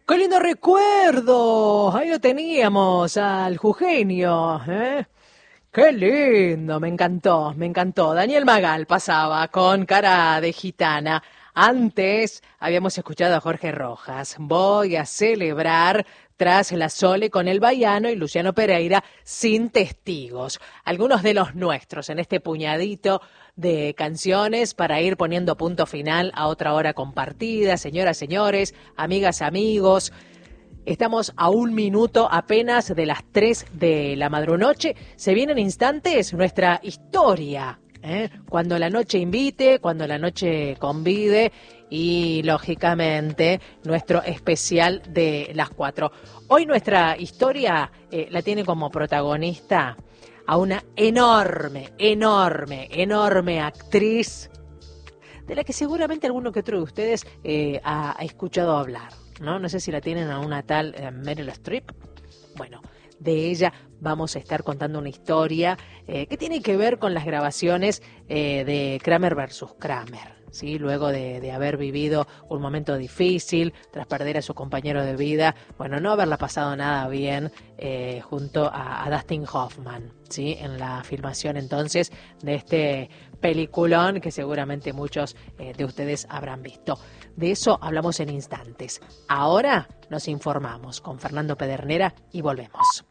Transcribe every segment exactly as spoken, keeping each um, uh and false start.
¡Qué lindo recuerdo! Ahí lo teníamos, al jujeño, ¿eh? ¡Qué lindo! Me encantó, me encantó. Daniel Magal pasaba con Cara de Gitana. Antes habíamos escuchado a Jorge Rojas. Voy a celebrar tras la Sole con el Baiano y Luciano Pereira sin testigos. Algunos de los nuestros en este puñadito de canciones para ir poniendo punto final a otra hora compartida. Señoras, señores, amigas, amigos, estamos a un minuto apenas de las tres de la madrunoche. Se vienen instantes nuestra historia, ¿eh? Cuando la noche invite, cuando la noche convide y, lógicamente, nuestro especial de las cuatro. Hoy nuestra historia eh, la tiene como protagonista a una enorme, enorme, enorme actriz de la que seguramente alguno que otro de ustedes eh, ha, ha escuchado hablar, ¿no? No sé si la tienen a una tal eh, Meryl Streep. Bueno, de ella vamos a estar contando una historia eh, que tiene que ver con las grabaciones eh, de Kramer versus Kramer. ¿Sí? Luego de, de haber vivido un momento difícil, tras perder a su compañero de vida, bueno, no haberla pasado nada bien eh, junto a, a Dustin Hoffman, ¿sí? En la filmación entonces de este peliculón que seguramente muchos eh, de ustedes habrán visto. De eso hablamos en instantes. Ahora nos informamos con Fernando Pedernera y volvemos.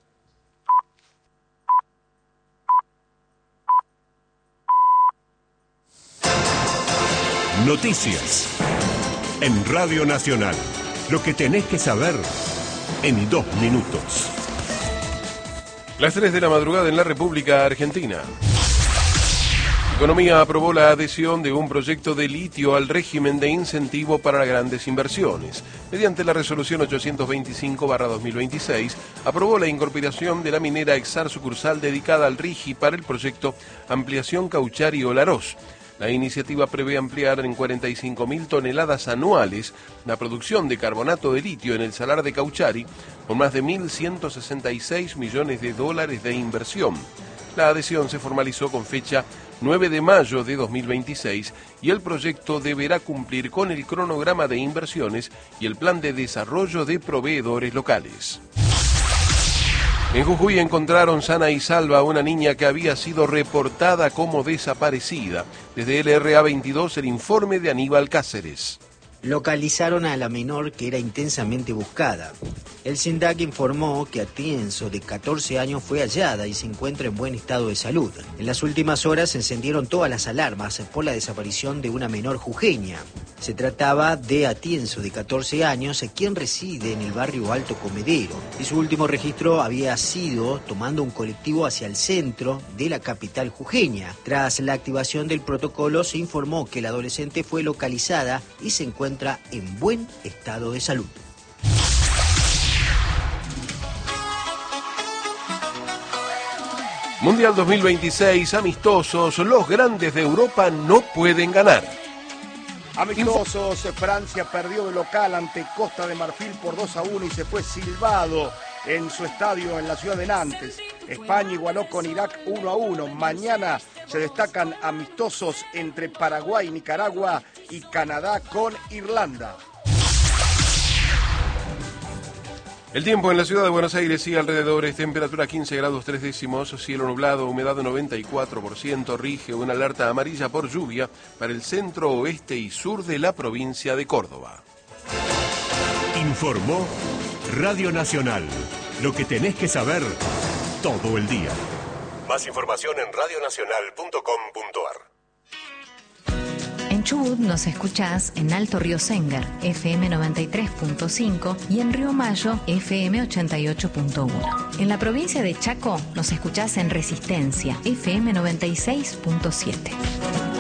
Noticias en Radio Nacional. Lo que tenés que saber en dos minutos. Las tres de la madrugada en la República Argentina. Economía aprobó la adhesión de un proyecto de litio al régimen de incentivo para grandes inversiones. Mediante la resolución ochocientos veinticinco barra dos mil veintiséis, aprobó la incorporación de la minera Exar sucursal dedicada al RIGI para el proyecto Ampliación Cauchari-Olaroz. La iniciativa prevé ampliar en cuarenta y cinco mil toneladas anuales la producción de carbonato de litio en el salar de Cauchari, con más de mil ciento sesenta y seis millones de dólares de inversión. La adhesión se formalizó con fecha nueve de mayo de dos mil veintiséis y el proyecto deberá cumplir con el cronograma de inversiones y el plan de desarrollo de proveedores locales. En Jujuy encontraron sana y salva a una niña que había sido reportada como desaparecida. Desde L R A veintidós, el informe de Aníbal Cáceres. Localizaron a la menor que era intensamente buscada. El SINDAC informó que Atienzo, de catorce años, fue hallada y se encuentra en buen estado de salud. En las últimas horas se encendieron todas las alarmas por la desaparición de una menor jujeña. Se trataba de Atienzo, de catorce años, quien reside en el barrio Alto Comedero, y su último registro había sido tomando un colectivo hacia el centro de la capital jujeña. Tras la activación del protocolo, se informó que la adolescente fue localizada y se encuentra en buen estado de salud. Mundial dos mil veintiséis, amistosos, los grandes de Europa no pueden ganar. Amistosos, Francia perdió de local ante Costa de Marfil por dos a uno y se fue silbado en su estadio en la ciudad de Nantes. España igualó con Irak uno a uno. Mañana se destacan amistosos entre Paraguay, Nicaragua y Canadá con Irlanda. El tiempo en la ciudad de Buenos Aires y alrededores, temperatura quince grados tres décimos, cielo nublado, humedad noventa y cuatro por ciento, rige una alerta amarilla por lluvia para el centro, oeste y sur de la provincia de Córdoba. Informó Radio Nacional. Lo que tenés que saber todo el día. Más información en radio nacional punto com punto a r. En Chubut nos escuchás en Alto Río Sengar, F M noventa y tres punto cinco, y en Río Mayo, F M ochenta y ocho punto uno. En la provincia de Chaco nos escuchás en Resistencia, F M noventa y seis punto siete.